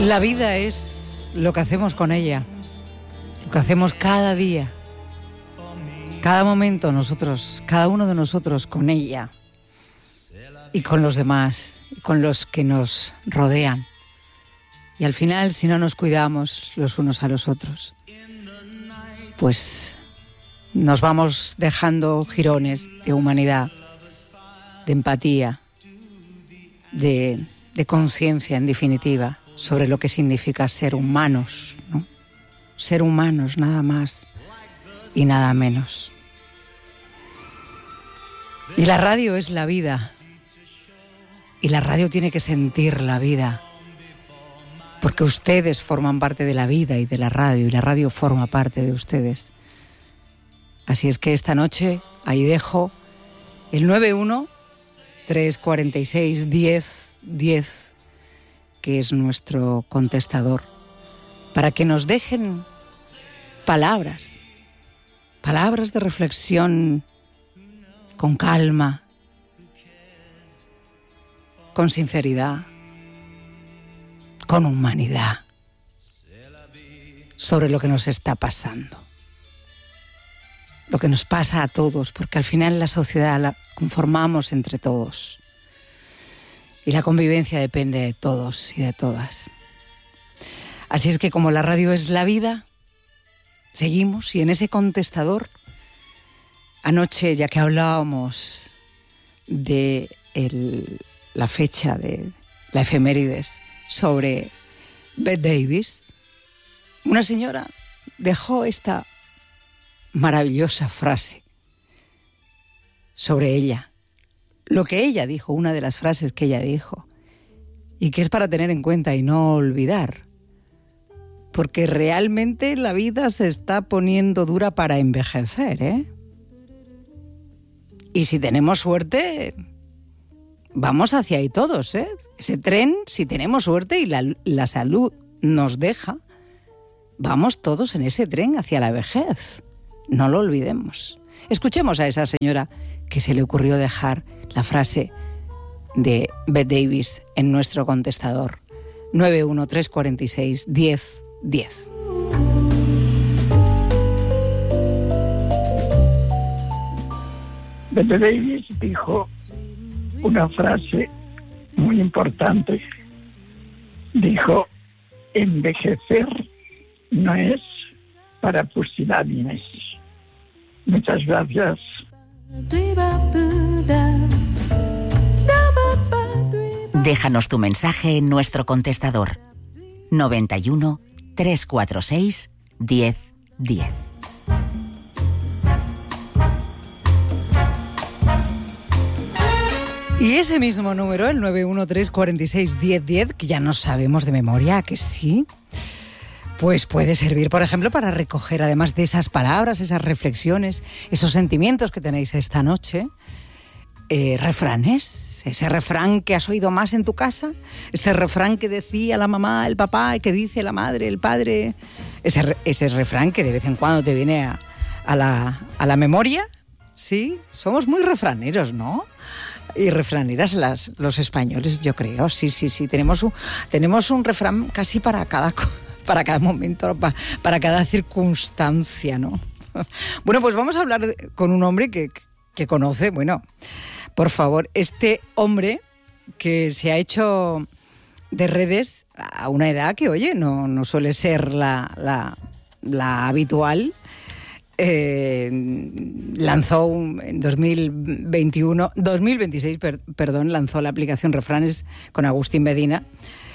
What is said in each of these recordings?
La vida es lo que hacemos con ella, lo que hacemos cada día, cada momento nosotros, cada uno de nosotros con ella y con los demás, y con los que nos rodean. Y al final, si no nos cuidamos los unos a los otros, pues nos vamos dejando jirones de humanidad, de empatía, de conciencia, en definitiva, sobre lo que significa ser humanos, ¿no? Ser humanos, nada más y nada menos. Y la radio es la vida. Y la radio tiene que sentir la vida. Porque ustedes forman parte de la vida y de la radio. Y la radio forma parte de ustedes. Así es que esta noche ahí dejo el 91-346-1010, que es nuestro contestador, para que nos dejen palabras de reflexión con calma, con sinceridad, con humanidad, sobre lo que nos está pasando, lo que nos pasa a todos, porque al final la sociedad la conformamos entre todos. Y la convivencia depende de todos y de todas. Así es que como la radio es la vida, seguimos y en ese contestador, anoche ya que hablábamos de la fecha de la efemérides sobre Bette Davis, una señora dejó esta maravillosa frase sobre ella. Lo que ella dijo, una de las frases que ella dijo, y que es para tener en cuenta y no olvidar, porque realmente la vida se está poniendo dura para envejecer, ¿eh? Y si tenemos suerte, vamos hacia ahí todos, ¿eh? Ese tren, si tenemos suerte y la salud nos deja, vamos todos en ese tren hacia la vejez. No lo olvidemos. Escuchemos a esa señora que se le ocurrió dejar la frase de Bette Davis en nuestro contestador 913461010. Bette Davis dijo una frase muy importante. Dijo: envejecer no es para pusilánime. Muchas gracias. Déjanos tu mensaje en nuestro contestador 91 346 1010. Y ese mismo número, el 913461010, que ya no sabemos de memoria, ¿que sí? Pues puede servir, por ejemplo, para recoger, además de esas palabras, esas reflexiones, esos sentimientos que tenéis esta noche, refranes. Ese refrán que has oído más en tu casa, ese refrán que decía la mamá, el papá, que dice la madre, el padre, ese refrán que de vez en cuando te viene a la memoria, ¿sí? Somos muy refraneros, ¿no? Y refraneras los españoles, yo creo, sí. Tenemos un refrán casi para cada momento, para cada circunstancia, ¿no? Bueno, pues vamos a hablar con un hombre que conoce, bueno, por favor, este hombre que se ha hecho de redes a una edad que, oye, no suele ser la habitual. Lanzó en 2026, lanzó la aplicación Refranes con Agustín Medina.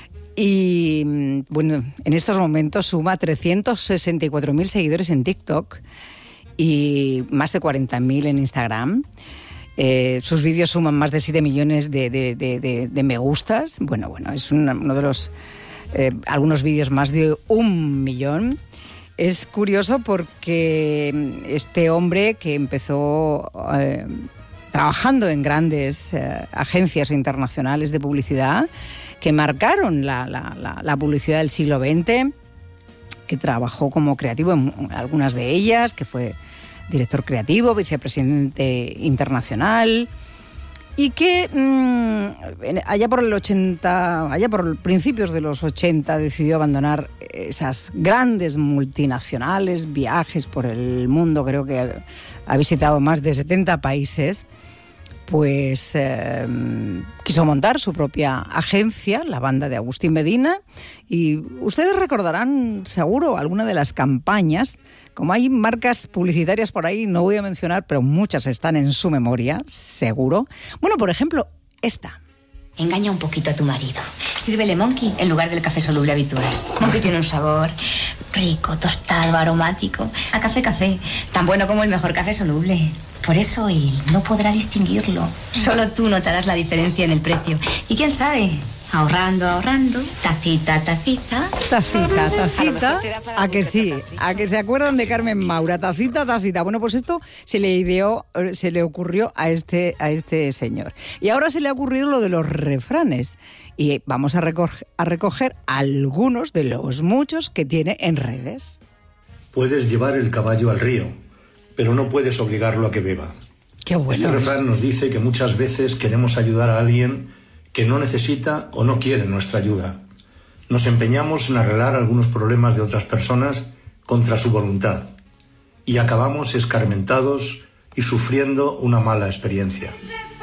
Y bueno, en estos momentos suma 364.000 seguidores en TikTok y más de 40.000 en Instagram. Sus vídeos suman más de 7 millones de me gustas. Bueno, es uno de los... algunos vídeos más de 1 millón. Es curioso porque este hombre que empezó trabajando en grandes agencias internacionales de publicidad que marcaron la publicidad del siglo XX, que trabajó como creativo en algunas de ellas, que fue director creativo, vicepresidente internacional, y que allá por principios de los 80 decidió abandonar esas grandes multinacionales, viajes por el mundo, creo que ha visitado más de 70 países, pues quiso montar su propia agencia, la banda de Agustín Medina, y ustedes recordarán seguro alguna de las campañas. Como hay marcas publicitarias por ahí, no voy a mencionar, pero muchas están en su memoria, seguro. Bueno, por ejemplo, esta. Engaña un poquito a tu marido. Sírvele Monkey en lugar del café soluble habitual. Monkey tiene un sabor rico, tostado, aromático. A café. Tan bueno como el mejor café soluble. Por eso él no podrá distinguirlo. Solo tú notarás la diferencia en el precio. Y quién sabe, ahorrando, tacita. A que sí, a que se acuerdan de Carmen Maura, tacita. Bueno, pues esto se le ocurrió a este señor. Y ahora se le ha ocurrido lo de los refranes. Y vamos a recoger algunos de los muchos que tiene en redes. Puedes llevar el caballo al río, pero no puedes obligarlo a que beba. Qué bueno. Este refrán nos dice que muchas veces queremos ayudar a alguien que no necesita o no quiere nuestra ayuda. Nos empeñamos en arreglar algunos problemas de otras personas contra su voluntad y acabamos escarmentados y sufriendo una mala experiencia.